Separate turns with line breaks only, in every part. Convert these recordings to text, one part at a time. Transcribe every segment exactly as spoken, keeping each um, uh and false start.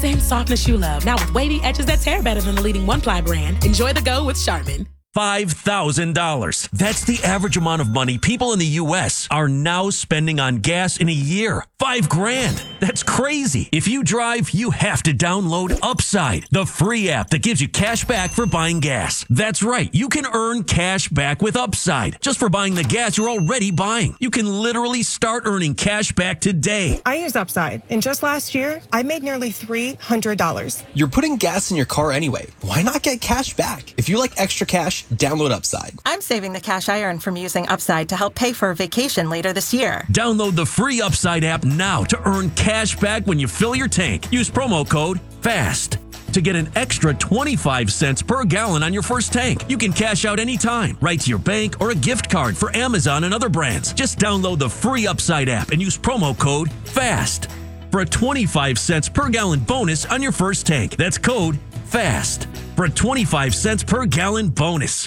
Same softness you love, now with wavy edges that tear better than the leading one-ply brand. Enjoy the go with Charmin.
five thousand dollars. That's the average amount of money people in the U S are now spending on gas in a year. Five grand. That's crazy. If you drive, you have to download Upside, the free app that gives you cash back for buying gas. That's right. You can earn cash back with Upside just for buying the gas you're already buying. You can literally start earning cash back today.
I use Upside, and just last year, I made nearly three hundred dollars.
You're putting gas in your car anyway. Why not get cash back? If you like extra cash, download Upside.
I'm saving the cash I earn from using Upside to help pay for a vacation later this year.
Download the free Upside app now to earn cash back when you fill your tank. Use promo code FAST to get an extra twenty-five cents per gallon on your first tank. You can cash out anytime, right to your bank or a gift card for Amazon and other brands. Just download the free Upside app and use promo code FAST for a twenty-five cents per gallon bonus on your first tank. That's code FAST for a twenty-five cents per gallon bonus.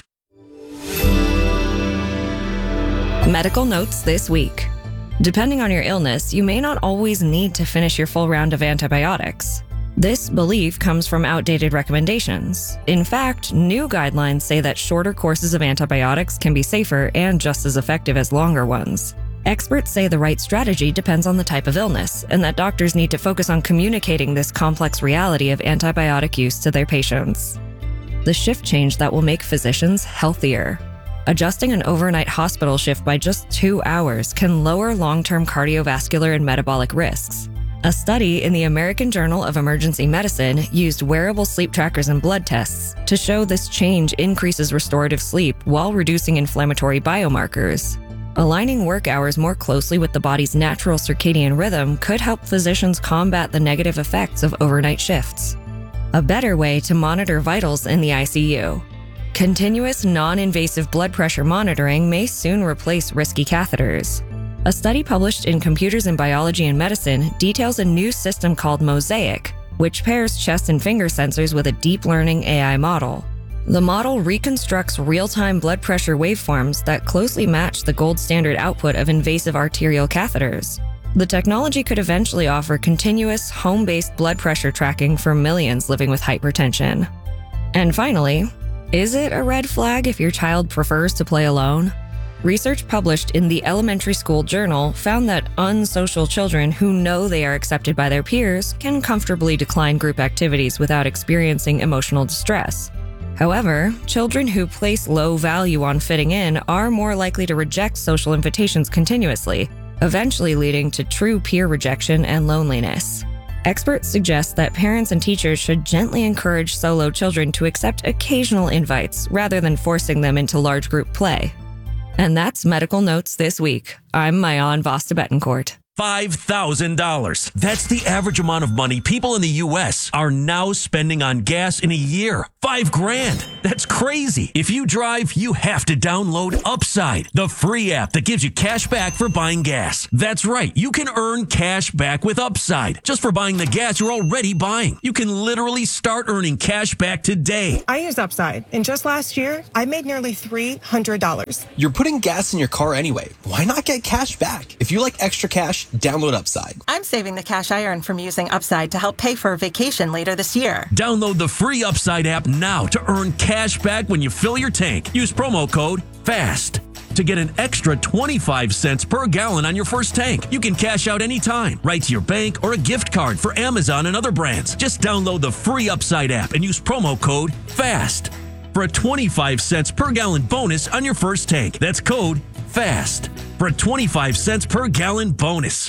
Medical notes this week. Depending on your illness, you may not always need to finish your full round of antibiotics. This belief comes from outdated recommendations. In fact, new guidelines say that shorter courses of antibiotics can be safer and just as effective as longer ones. Experts say the right strategy depends on the type of illness, and that doctors need to focus on communicating this complex reality of antibiotic use to their patients. The shift change that will make physicians healthier. Adjusting an overnight hospital shift by just two hours can lower long-term cardiovascular and metabolic risks. A study in the American Journal of Emergency Medicine used wearable sleep trackers and blood tests to show this change increases restorative sleep while reducing inflammatory biomarkers. Aligning work hours more closely with the body's natural circadian rhythm could help physicians combat the negative effects of overnight shifts. A better way to monitor vitals in the I C U. Continuous non-invasive blood pressure monitoring may soon replace risky catheters. A study published in Computers in Biology and Medicine details a new system called Mosaic, which pairs chest and finger sensors with a deep learning A I model. The model reconstructs real-time blood pressure waveforms that closely match the gold standard output of invasive arterial catheters. The technology could eventually offer continuous, home-based blood pressure tracking for millions living with hypertension. And finally, is it a red flag if your child prefers to play alone? Research published in the Elementary School Journal found that unsocial children who know they are accepted by their peers can comfortably decline group activities without experiencing emotional distress. However, children who place low value on fitting in are more likely to reject social invitations continuously, eventually leading to true peer rejection and loneliness. Experts suggest that parents and teachers should gently encourage solo children to accept occasional invites rather than forcing them into large group play. And that's Medical Notes this week. I'm Mayan Vasta Betancourt.
five thousand dollars. That's the average amount of money people in the U S are now spending on gas in a year. Five grand. That's crazy. If you drive, you have to download Upside, the free app that gives you cash back for buying gas. That's right. You can earn cash back with Upside just for buying the gas you're already buying. You can literally start earning cash back today.
I use Upside, and just last year, I made nearly three hundred dollars.
You're putting gas in your car anyway. Why not get cash back? If you like extra cash, download Upside.
I'm saving the cash I earn from using Upside to help pay for a vacation later this year.
Download the free Upside app now to earn cash back when you fill your tank. Use promo code FAST to get an extra twenty-five cents per gallon on your first tank. You can cash out anytime, right to your bank or a gift card for Amazon and other brands. Just download the free Upside app and use promo code FAST for a twenty-five cents per gallon bonus on your first tank. That's code FAST for a twenty-five cents per gallon bonus.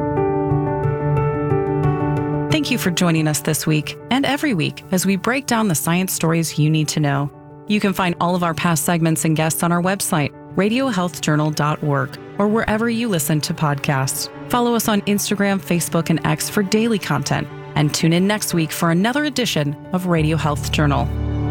Thank you for joining us this week and every week as we break down the science stories you need to know. You can find all of our past segments and guests on our website, radio health journal dot org, or wherever you listen to podcasts. Follow us on Instagram, Facebook, and X for daily content, and tune in next week for another edition of Radio Health Journal.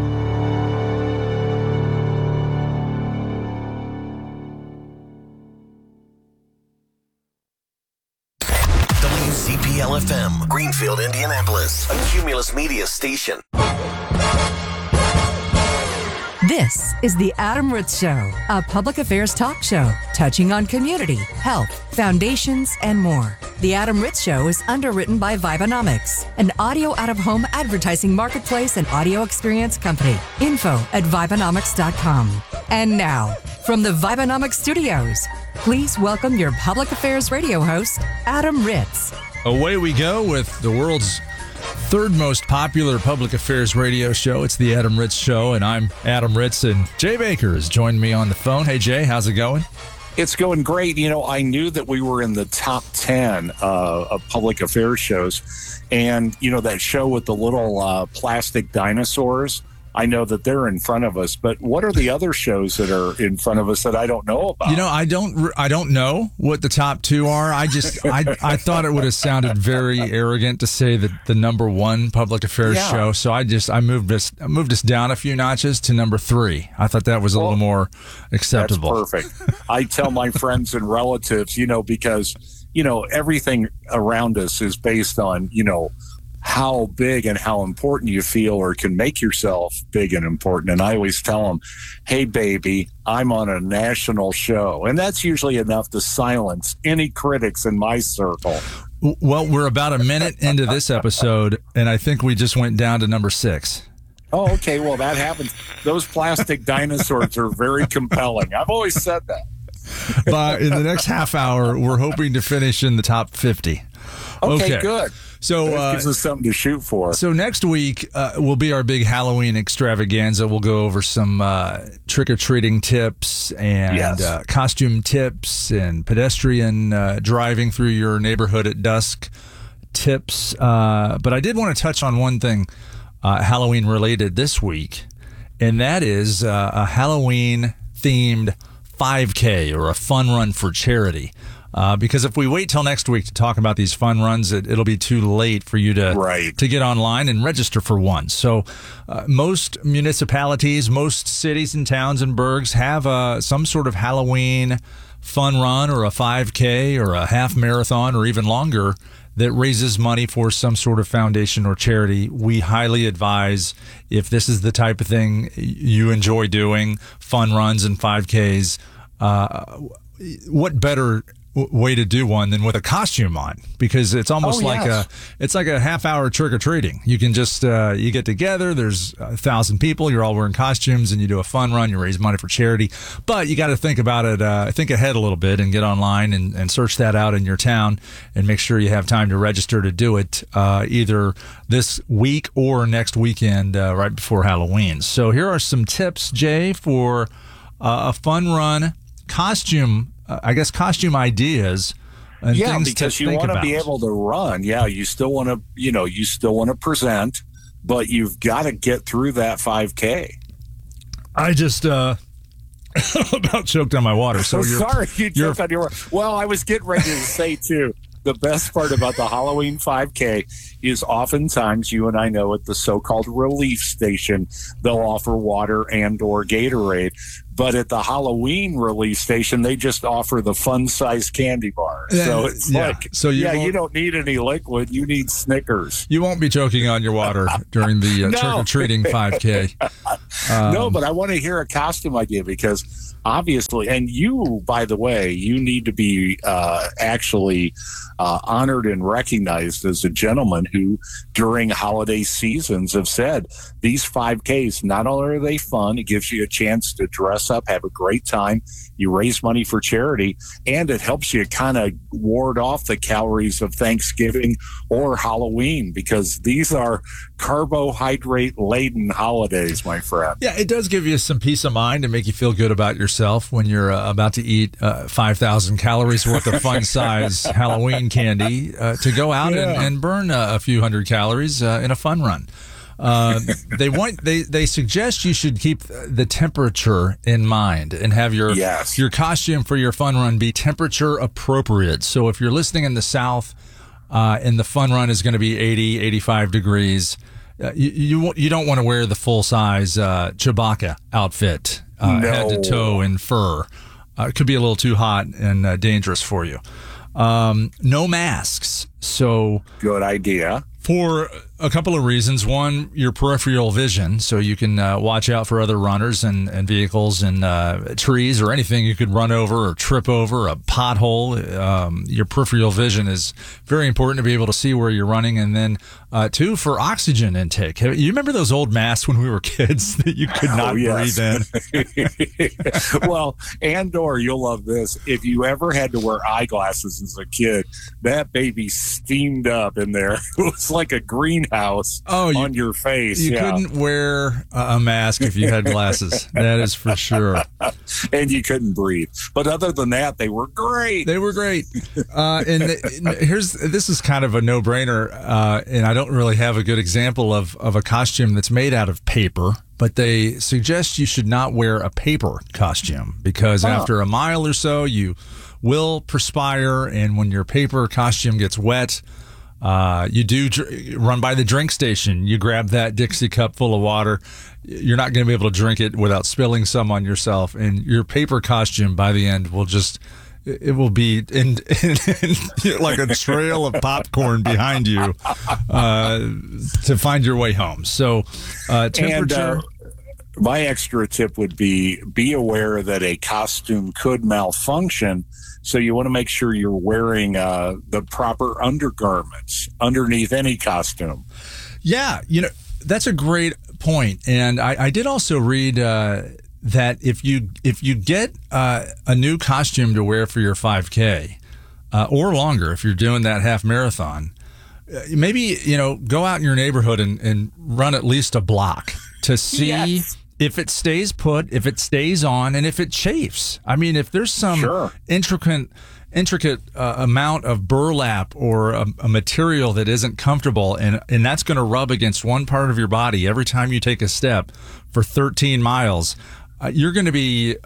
W C P L F M, Greenfield, Indianapolis, a Cumulus Media station.
This is the Adam Ritz Show, a public affairs talk show touching on community, health, foundations, and more. The Adam Ritz Show is underwritten by Vibenomics, an audio out-of-home advertising marketplace and audio experience company. Info at Vibenomics dot com. And now, from the Vibenomics studios, please welcome your public affairs radio host, Adam Ritz.
Away we go with the world's third most popular public affairs radio show. It's the Adam Ritz Show, and I'm Adam Ritz, and Jay Baker has joined me on the phone. Hey, Jay, how's it going?
It's going great. You know, I knew that we were in the top ten uh, of public affairs shows, and, you know, that show with the little uh, plastic dinosaurs, I know that they're in front of us, but what are the other shows that are in front of us that I don't know about?
You know, I don't, I don't know what the top two are. I just, I, I thought it would have sounded very arrogant to say that the number one public affairs
Yeah.
show. So I just, I moved us, I moved us down a few notches to number three. I thought that was a
Well,
little more acceptable.
That's perfect. I tell my friends and relatives, you know, because, you know, everything around us is based on, you know, how big and how important you feel or can make yourself big and important. And I always tell them, hey, baby, I'm on a national show. And that's usually enough to silence any critics in my circle.
Well, we're about a minute into this episode, and I think we just went down to number six.
Oh, okay. Well, that happens. Those plastic dinosaurs are very compelling. I've always said that.
But in the next half hour, we're hoping to finish in the top fifty.
Okay,
Okay.
good.
So
that
uh,
gives us something to shoot for.
So next week uh, will be our big Halloween extravaganza. We'll go over some uh, trick-or-treating tips and
Yes.
uh, costume tips and pedestrian uh, driving through your neighborhood at dusk tips. Uh, but I did want to touch on one thing uh, Halloween-related this week, and that is uh, a Halloween-themed five K or a fun run for charity. Uh, because if we wait till next week to talk about these fun runs, it, it'll be too late for you to
Right.
to get online and register for one. So uh, most municipalities, most cities and towns and burgs have uh, some sort of Halloween fun run or a five K or a half marathon or even longer that raises money for some sort of foundation or charity. We highly advise, if this is the type of thing you enjoy doing, fun runs and five Ks, uh, what better way to do one than with a costume on, because it's almost
Oh,
like
yes.
a it's like a half hour trick or treating. You can just uh, you get together. There's a thousand people. You're all wearing costumes, and you do a fun run. You raise money for charity. But you got to think about it. Uh, think ahead a little bit and get online and, and search that out in your town, and make sure you have time to register to do it uh, either this week or next weekend, uh, right before Halloween. So here are some tips, Jay, for uh, a fun run costume. Uh, I guess costume ideas and
yeah,
things
because
to
you
think
want to
about.
be able to run. Yeah, you still want to, you know, you still want to present, but you've got to get through that five K.
I just uh, about choked on my water. So
Oh,
you're
sorry, you
you're-
choked on your. Well, I was getting ready to say too. The best part about the Halloween five K is oftentimes, you and I know, at the so-called relief station, they'll offer water and or Gatorade. But at the Halloween relief station, they just offer the fun-sized candy bar.
Yeah,
So it's
yeah.
like,
So you
yeah,
won't-
you don't need any liquid. You need Snickers.
You won't be choking on your water during the uh,
No.
trick-or-treating five K. Um,
no, but I want to hear a costume idea, because obviously, and you, by the way, you need to be uh, actually uh, honored and recognized as a gentleman who, during holiday seasons, have said these five Ks, not only are they fun, it gives you a chance to dress up, have a great time, you raise money for charity, and it helps you kind of ward off the calories of Thanksgiving or Halloween, because these are carbohydrate-laden holidays, my friend.
Yeah, it does give you some peace of mind and make you feel good about yourself when you're uh, about to eat uh, five thousand calories worth of fun-size Halloween candy uh, to go out
Yeah.
and, and burn uh, a few hundred calories uh, in a fun run. Uh, they want they they suggest you should keep the temperature in mind and have your
Yes.
your costume for your fun run be temperature appropriate. So if you're listening in the South uh, and the fun run is going to be eighty, eighty-five degrees, uh, you, you you don't want to wear the full size uh, Chewbacca outfit, uh,
No.
head to toe in fur. Uh, it could be a little too hot and uh, dangerous for you. Um, no masks. So
Good idea.
for a couple of reasons. One, your peripheral vision, so you can uh, watch out for other runners and, and vehicles and uh, trees or anything you could run over or trip over, a pothole. Um, your peripheral vision is very important to be able to see where you're running. And then, uh, two, for oxygen intake. You remember those old masks when we were kids that you could not
oh, yes.
breathe
in? Well, Andor, you'll love this. If you ever had to wear eyeglasses as a kid, that baby steamed up in there. It was like a greenhouse
oh, you,
on your face.
You
yeah.
couldn't wear a mask if you had glasses. That is for sure.
And you couldn't breathe. But other than that, they were great.
They were great. Uh, and, and here's this is kind of a no-brainer, uh, and I don't really have a good example of, of a costume that's made out of paper. But they suggest you should not wear a paper costume because oh. after a mile or so, you will perspire, and when your paper costume gets wet, uh, you do dr- run by the drink station. You grab that Dixie cup full of water. You're not going to be able to drink it without spilling some on yourself, and your paper costume by the end will just it will be in, in, in like a trail of popcorn behind you uh, to find your way home. So uh, temperature.
And, uh, my extra tip would be be aware that a costume could malfunction. So you want to make sure you're wearing uh, the proper undergarments underneath any costume.
Yeah, you know, that's a great point. And I, I did also read uh, that if you if you get uh, a new costume to wear for your five K uh, or longer, if you're doing that half marathon, maybe, you know, go out in your neighborhood and, and run at least a block to see yes. if it stays put, if it stays on, and if it chafes. I mean, if there's some sure. intricate intricate uh, amount of burlap or a, a material that isn't comfortable, and, and that's going to rub against one part of your body every time you take a step for thirteen miles, uh, you're going to be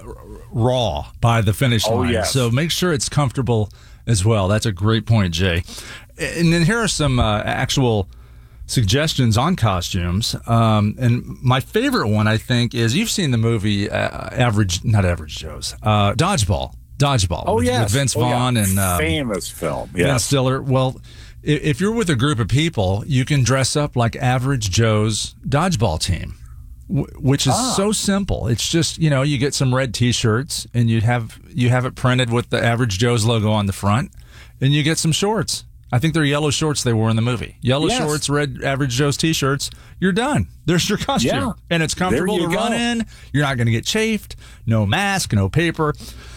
raw by the finish
oh,
line.
Yes.
So make sure it's comfortable as well. That's a great point, Jay. And then here are some uh, actual suggestions on costumes. Um, and my favorite one, I think, is you've seen the movie uh, Average, not Average Joe's, uh, Dodgeball. Dodgeball.
Oh,
with,
yes.
with Vince
oh,
Vaughn
yeah.
and um,
famous film.
Yes. Vince Stiller. Well, if you're with a group of people, you can dress up like Average Joe's dodgeball team, which is ah. so simple. It's just, you know, you get some red T-shirts and you have you have it printed with the Average Joe's logo on the front, and you get some shorts. I think they're yellow shorts they wore in the movie. Yellow yes. shorts, red Average Joe's T-shirts. You're done. There's your costume. Yeah. And it's comfortable to go. run in. You're not going to get chafed. No mask, no paper.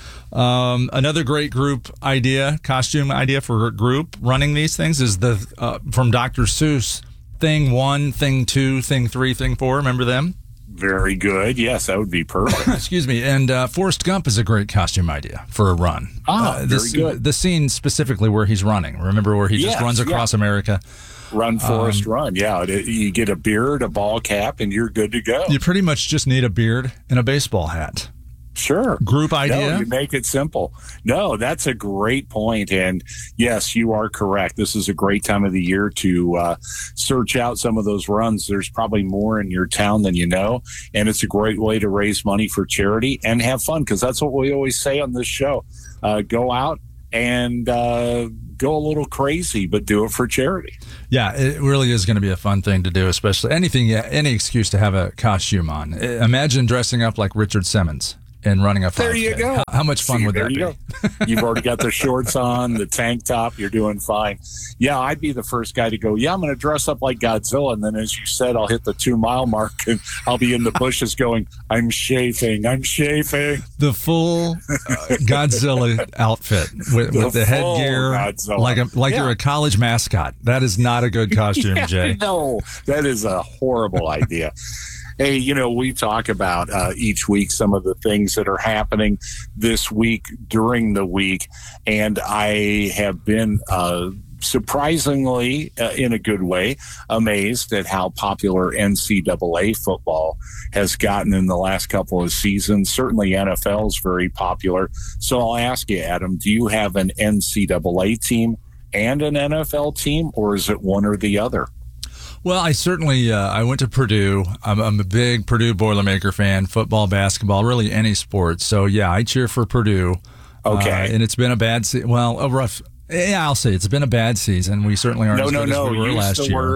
Um, another great group idea, costume idea for a group running these things is the uh, from Doctor Seuss, Thing One, Thing Two, Thing Three, Thing Four. Remember them?
Very good. Yes, that would be perfect.
Excuse me. And uh, Forrest Gump is a great costume idea for a run.
Ah,
uh,
this, very good.
The scene specifically where he's running. Remember where he
yes,
just runs across
yeah.
America?
Run, Forrest,
um,
run. Yeah, you get a beard, a ball cap, and you're good to go.
You pretty much just need a beard and a baseball hat.
Sure.
Group idea?
No, you make it simple. No, that's a great point. And yes, you are correct. This is a great time of the year to uh, search out some of those runs. There's probably more in your town than you know. And it's a great way to raise money for charity and have fun, because that's what we always say on this show. Uh, go out and uh, go a little crazy, but do it for charity.
Yeah, it really is going to be a fun thing to do, especially anything, any excuse to have a costume on. Imagine dressing up like Richard Simmons and running a five K.
There you go.
How, how much fun
See,
would
there
that
you
be?
Go. You've already got the shorts on, the tank top. You're doing fine. Yeah, I'd be the first guy to go, yeah, I'm going to dress up like Godzilla. And then, as you said, I'll hit the two-mile mark, and I'll be in the bushes going, I'm chafing, I'm chafing.
The full uh, Godzilla outfit with the, with the headgear, Godzilla. like, a, like yeah. you're a college mascot. That is not a good costume,
yeah,
Jay.
No, that is a horrible idea. Hey, you know, we talk about uh, each week some of the things that are happening this week during the week, and I have been uh, surprisingly, uh, in a good way, amazed at how popular N C double A football has gotten in the last couple of seasons. Certainly N F L is very popular. So I'll ask you, Adam, do you have an N C double A team and an N F L team, or is it one or the other?
Well, I certainly, uh, I went to Purdue. I'm, I'm a big Purdue Boilermaker fan, football, basketball, really any sport. So, yeah, I cheer for Purdue.
Okay.
Uh, and it's been a bad season. Well, a rough, yeah, I'll say it's been a bad season. We certainly aren't
no,
as
no,
good
no.
as we were
use
last
the
year.
Word,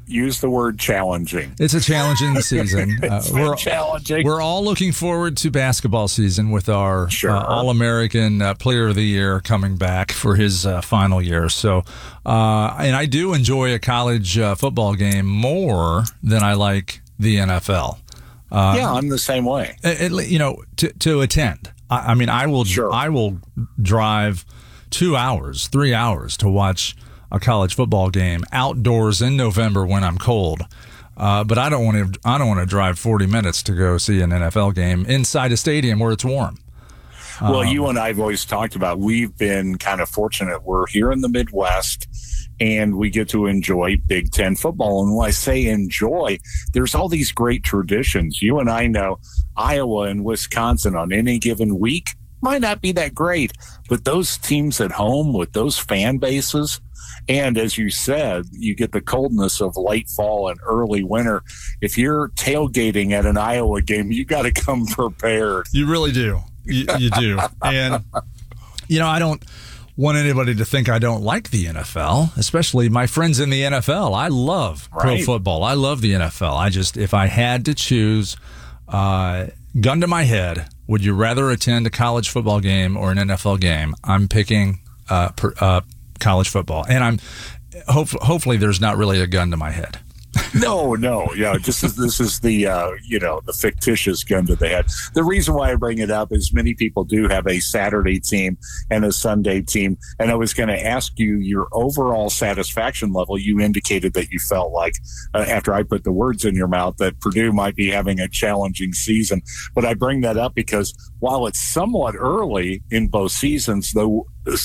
use the word challenging.
It's a challenging season.
It's
uh, we're
challenging.
We're all looking forward to basketball season with our
sure.
uh, All-American uh, Player of the Year coming back for his uh, final year. So, uh, and I do enjoy a college uh, football game more than I like the N F L. Uh,
yeah, I'm the same way.
It, it, you know, to to attend. I, I mean, I will.
Sure.
I will drive two hours, three hours to watch a college football game outdoors in November when I'm cold. Uh, but I don't want to. I don't want to drive forty minutes to go see an N F L game inside a stadium where it's warm.
Well,
um,
you and I have always talked about. We've been kind of fortunate. We're here in the Midwest, and we get to enjoy Big Ten football. And when I say enjoy, there's all these great traditions. You and I know Iowa and Wisconsin on any given week might not be that great, but those teams at home with those fan bases. And as you said, you get the coldness of late fall and early winter. If you're tailgating at an Iowa game, you got to come prepared.
You really do. You, you do. And, you know, I don't want anybody to think I don't like the N F L, especially my friends in the N F L. I love pro
Right.
football. I love the N F L. I just, if I had to choose, uh, gun to my head, would you rather attend a college football game or an N F L game? I'm picking uh, per, uh, college football, and I'm hope, hopefully there's not really a gun to my head.
No, no, yeah. Just as this is the uh, you know the fictitious gun to the head. The reason why I bring it up is many people do have a Saturday team and a Sunday team, and I was going to ask you your overall satisfaction level. You indicated that you felt like uh, after I put the words in your mouth that Purdue might be having a challenging season, but I bring that up because while it's somewhat early in both seasons, though.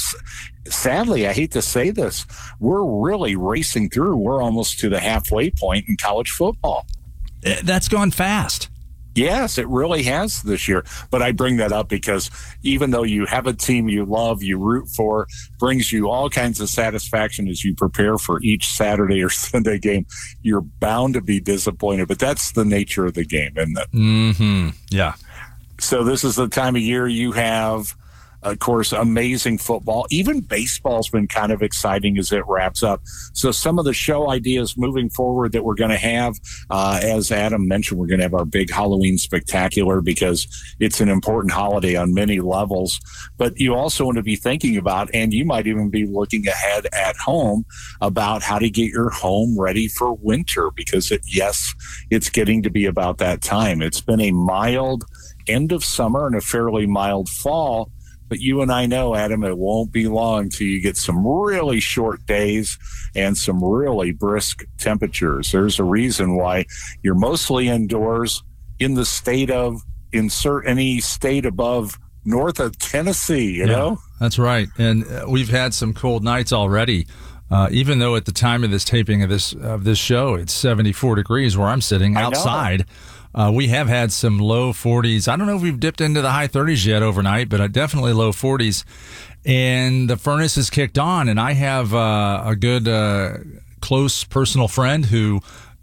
Sadly, I hate to say this, we're really racing through. We're almost to the halfway point in college football.
That's gone fast.
Yes, it really has this year. But I bring that up because even though you have a team you love, you root for, brings you all kinds of satisfaction as you prepare for each Saturday or Sunday game, you're bound to be disappointed. But that's the nature of the game, isn't it?
Mm-hmm. Yeah.
So this is the time of year you have, of course, amazing football. Even baseball's been kind of exciting as it wraps up. So some of the show ideas moving forward that we're going to have, uh, as Adam mentioned, we're going to have our big Halloween spectacular because it's an important holiday on many levels. But you also want to be thinking about, and you might even be looking ahead at home about how to get your home ready for winter because, it, yes, it's getting to be about that time. It's been a mild end of summer and a fairly mild fall. But you and I know, Adam, it won't be long till you get some really short days and some really brisk temperatures. There's a reason why you're mostly indoors in the state of, insert any state above north of Tennessee, you
yeah,
know?
That's right. And uh, we've had some cold nights already. Uh, even though at the time of this taping of this of this show, it's seventy-four degrees where I'm sitting outside. Uh, we have had some low forties. I don't know if we've dipped into the high thirties yet overnight, but uh, definitely low forties. And the furnace is kicked on. And I have uh, a good, uh, close personal friend who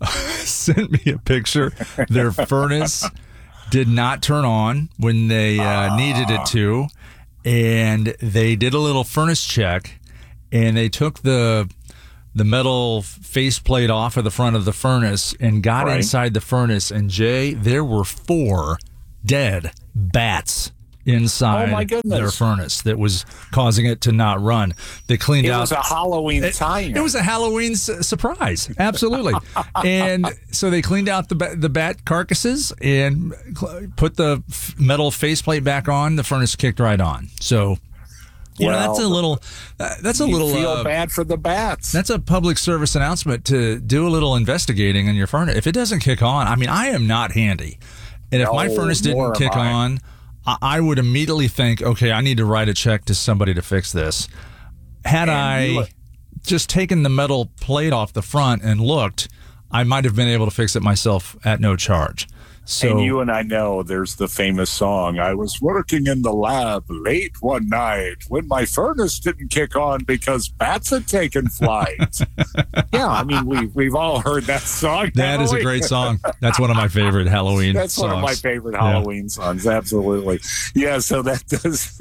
sent me a picture. Their furnace did not turn on when they uh, needed it to. And they did a little furnace check, and they took the the metal faceplate off of the front of the furnace and got
Right.
inside the furnace. And Jay, there were four dead bats inside
Oh, my goodness.
their furnace that was causing it to not run. They cleaned
It
out.
was a Halloween
It,
tie-in.
it was a Halloween su- surprise, absolutely. And so they cleaned out the ba- the bat carcasses and cl- put the f- metal faceplate back on. The furnace kicked right on. So, you know, that's a
Well,
little. Uh, that's a
you
little.
feel
uh,
bad for the bats.
That's a public service announcement to do a little investigating in your furnace. If it doesn't kick on, I mean, I am not handy, and if my
No,
furnace
nor
didn't
am
kick
I.
on, I, I would immediately think, okay, I need to write a check to somebody to fix this. Had
And
I
you-
just taken the metal plate off the front and looked, I might have been able to fix it myself at no charge. So,
and you and I know there's the famous song, I was working in the lab late one night when my furnace didn't kick on because bats had taken flight. Yeah, I mean, we, we've all heard that song.
That is a great song. That's one of my favorite Halloween
That's
songs.
one of my favorite Halloween yeah. songs, absolutely. Yeah, so that does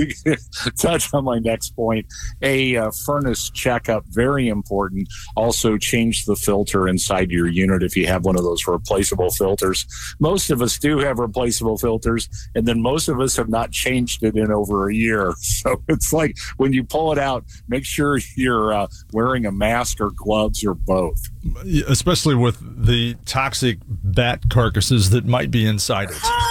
touch on my next point. A uh, furnace checkup, very important. Also, change the filter inside your unit if you have one of those replaceable filters. Most of us do have replaceable filters, and then most of us have not changed it in over a year. So it's like when you pull it out, make sure you're uh, wearing a mask or gloves or both.
Especially with the toxic bat carcasses that might be inside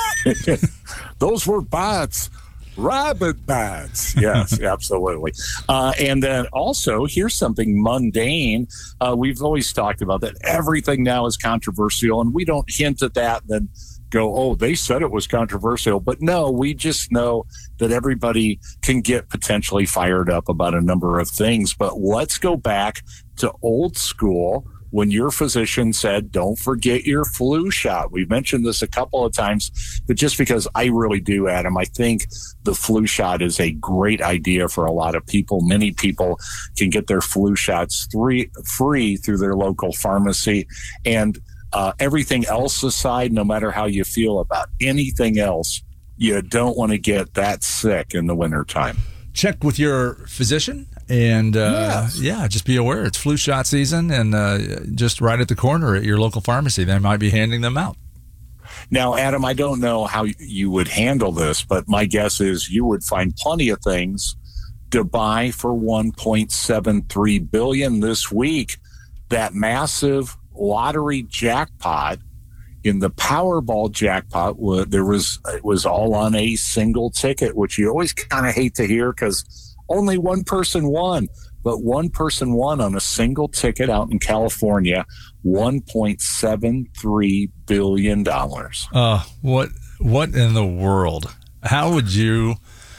it.
Those were bats. Rabbit bats. Yes, absolutely. Uh, and then also, here's something mundane. Uh, we've always talked about that everything now is controversial, and we don't hint at that and then go, oh, they said it was controversial. But no, we just know that everybody can get potentially fired up about a number of things. But let's go back to old school when your physician said, don't forget your flu shot. We've mentioned this a couple of times, but just because I really do, Adam, I think the flu shot is a great idea for a lot of people. Many people can get their flu shots three, free through their local pharmacy. And uh, everything else aside, no matter how you feel about anything else, you don't want to get that sick in the wintertime.
Check with your physician and uh, yes. yeah, just be aware it's flu shot season, and uh, just right at the corner at your local pharmacy, they might be handing them out.
Now, Adam, I don't know how you would handle this, but my guess is you would find plenty of things to buy for one point seven three billion dollars this week. That massive lottery jackpot in the Powerball jackpot, there was it was all on a single ticket, which you always kind of hate to hear because only one person won. But one person won on a single ticket out in California, one point seven three billion dollars.
Uh, what what in the world? How would you?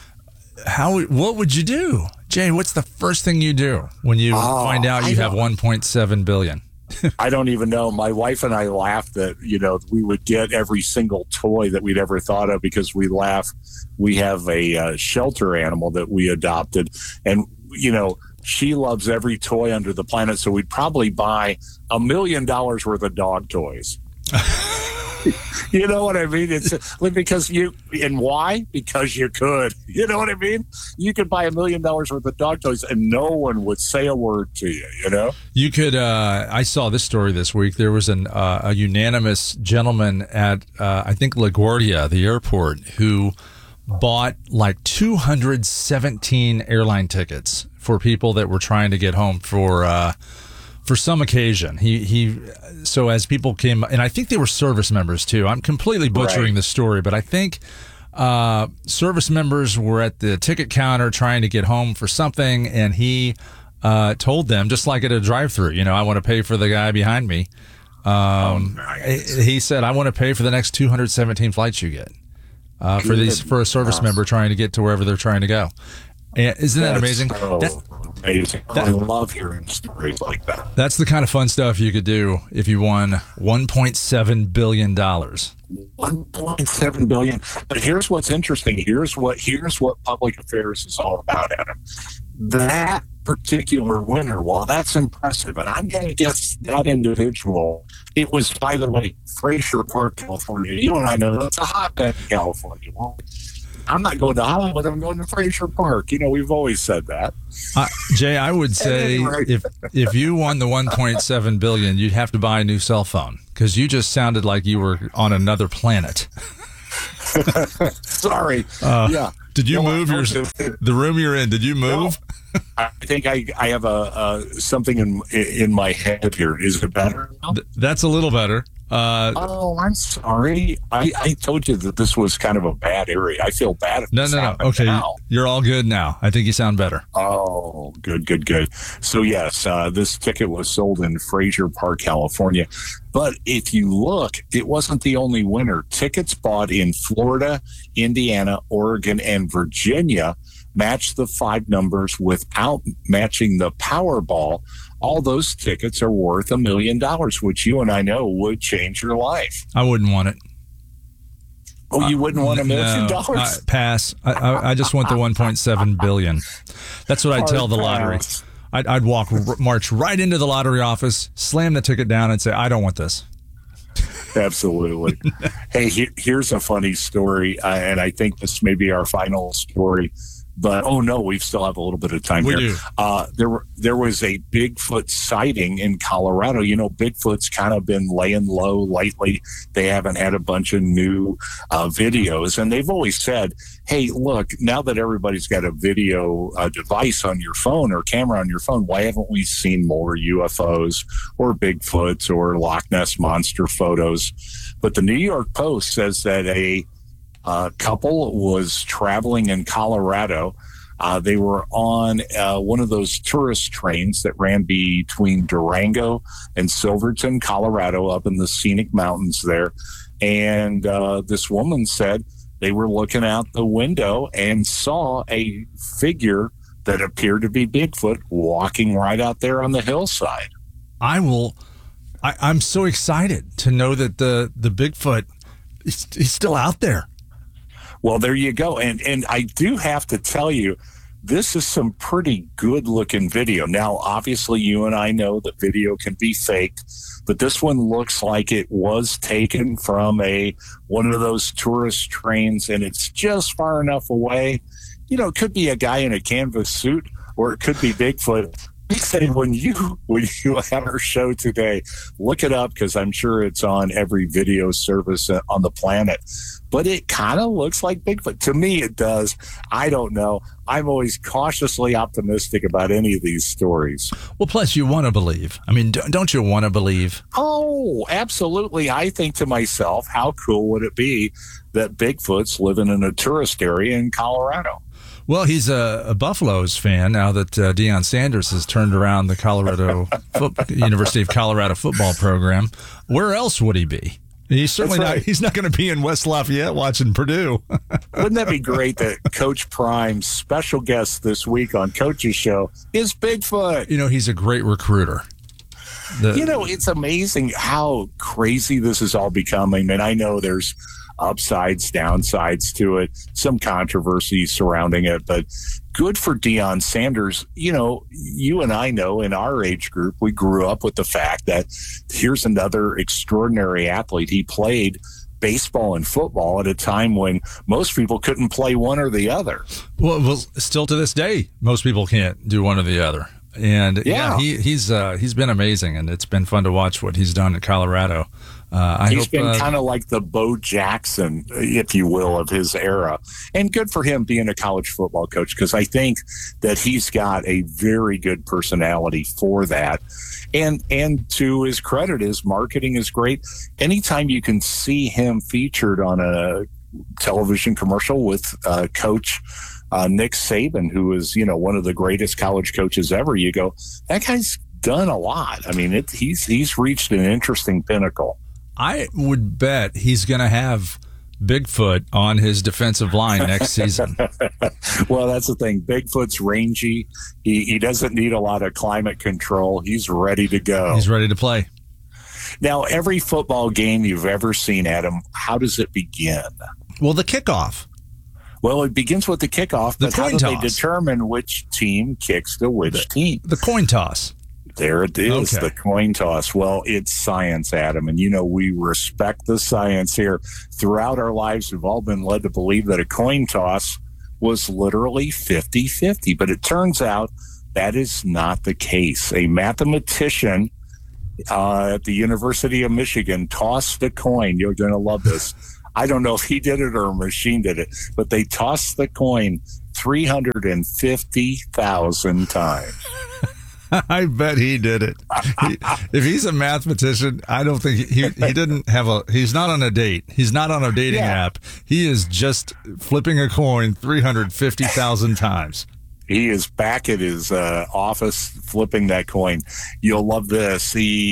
How what would you do, Jay? What's the first thing you do when you oh, find out you have one point seven billion dollars?
I don't even know. My wife and I laughed that, you know, we would get every single toy that we'd ever thought of because we laugh. We have a uh, shelter animal that we adopted, and, you know, she loves every toy under the planet. So we'd probably buy a million dollars worth of dog toys. You know what I mean? It's because you, and why? Because you could. You know what I mean? You could buy a million dollars worth of dog toys and no one would say a word to you, you know?
You could, uh, I saw this story this week. There was an, uh, a unanimous gentleman at, uh, I think, LaGuardia, the airport, who bought like two hundred seventeen airline tickets for people that were trying to get home for, uh, for some occasion. He, he, so as people came, and I think they were service members too. I'm completely butchering right. the story, but I think, uh, service members were at the ticket counter trying to get home for something. And he, uh, told them, just like at a drive-thru, you know, I want to pay for the guy behind me. Um, oh, nice. He said, I want to pay for the next two hundred seventeen flights you get, uh, for these, for a service awesome. member trying to get to wherever they're trying to go. And isn't that
That's
amazing?
So
that,
amazing.
That,
I love hearing stories like that.
That's the kind of fun stuff you could do if you won one point seven billion dollars.
one point seven billion dollars. But here's what's interesting. Here's what here's what public affairs is all about, Adam. That particular winner, well, that's impressive. And I'm going to guess that individual, it was, by the way, Frazier Park, California. You and I know that's a hotbed in California. Well, I'm not going to Hollywood. I'm going to Frazier Park. You know, we've always said that.
Uh, Jay, I would say anyway. if if you won the one point seven billion dollars, you'd have to buy a new cell phone because you just sounded like you were on another planet.
Sorry.
Uh,
yeah.
Did you no, move your the room you're in? Did you move?
No. I think I, I have a uh, something in in my head here. Is it better now?
That's a little better. Uh,
oh, I'm sorry. I, I told you that this was kind of a bad area. I feel bad. If
no, no, no. Okay,
now.
You're all good now. I think you sound better.
Oh, good, good, good. So yes, uh, this ticket was sold in Frazier Park, California. But if you look, it wasn't the only winner. Tickets bought in Florida, Indiana, Oregon, and Virginia matched the five numbers without matching the Powerball. All those tickets are worth a million dollars, which you and I know would change your life.
I wouldn't want it.
Oh, you wouldn't want a million
no,
dollars?
uh, pass. I, I, I just want the one point seven billion. That's what I'd tell the lottery. I'd, I'd walk, r- march right into the lottery office, slam the ticket down, and say, "I don't want this."
Absolutely. Hey, he, here's a funny story, uh, and I think this may be our final story. But oh no, we still have a little bit of time
we
here.
Do.
Uh, there were there was a Bigfoot sighting in Colorado. You know, Bigfoot's kind of been laying low lately. They haven't had a bunch of new uh, videos, and they've always said, "Hey, look, now that everybody's got a video uh, device on your phone or camera on your phone, why haven't we seen more U F Os or Bigfoots or Loch Ness Monster photos?" But the New York Post says that a A couple was traveling in Colorado. Uh, they were on uh, one of those tourist trains that ran between Durango and Silverton, Colorado, up in the scenic mountains there. And uh, this woman said they were looking out the window and saw a figure that appeared to be Bigfoot walking right out there on the hillside.
I will. I, I'm so excited to know that the the Bigfoot is he's still out there.
Well, there you go. And and I do have to tell you, this is some pretty good looking video. Now, obviously, you and I know that video can be faked, but this one looks like it was taken from a one of those tourist trains, and it's just far enough away. You know, it could be a guy in a canvas suit, or it could be Bigfoot. We say when you when you have our show today, look it up, because I'm sure it's on every video service on the planet. But it kind of looks like Bigfoot. To me, it does. I don't know. I'm always cautiously optimistic about any of these stories.
Well, plus you want to believe. I mean, don't you want to believe?
Oh, absolutely. I think to myself, how cool would it be that Bigfoot's living in a tourist area in Colorado?
Well, he's a, a Buffaloes fan now that uh, Deion Sanders has turned around the Colorado foot, University of Colorado football program. Where else would he be? He's certainly right. not. He's not going to be in West Lafayette watching Purdue.
Wouldn't that be great that Coach Prime's special guest this week on Coach's Show is Bigfoot?
You know, he's a great recruiter. The,
you know, it's amazing how crazy this is all becoming. And I know there's upsides, downsides to it, some controversy surrounding it, but good for Deion Sanders. You know, you and I know in our age group, we grew up with the fact that here's another extraordinary athlete. He played baseball and football at a time when most people couldn't play one or the other.
Well, well still to this day, most people can't do one or the other. And yeah, yeah he, he's uh, he's been amazing, and it's been fun to watch what he's done in Colorado. Uh, I
he's
hope,
been
uh,
kind of like the Bo Jackson, if you will, of his era. And good for him being a college football coach, because I think that he's got a very good personality for that. And and to his credit, his marketing is great. Anytime you can see him featured on a television commercial with uh, Coach uh, Nick Saban, who is, you know, one of the greatest college coaches ever, you go, that guy's done a lot. I mean, it, he's he's reached an interesting pinnacle.
I would bet he's going to have Bigfoot on his defensive line next season.
Well, that's the thing. Bigfoot's rangy. He he doesn't need a lot of climate control. He's ready to go.
He's ready to play.
Now, every football game you've ever seen, Adam, how does it begin?
Well, the kickoff.
Well, it begins with the kickoff,
the
but
coin
how do
toss.
they determine which team kicks to which
the,
team?
The coin toss.
There it is,
okay.
The coin toss. Well, it's science, Adam. And, you know, we respect the science here. Throughout our lives, we've all been led to believe that a coin toss was literally fifty-fifty. But it turns out that is not the case. A mathematician uh, at the University of Michigan tossed a coin. You're going to love this. I don't know if he did it or a machine did it, but they tossed the coin three hundred fifty thousand times.
I bet he did it. He, if he's a mathematician, I don't think he, he he didn't have a. He's not on a date. He's not on a dating yeah. app. He is just flipping a coin three hundred fifty thousand times.
He is back at his uh, office flipping that coin. You'll love this. He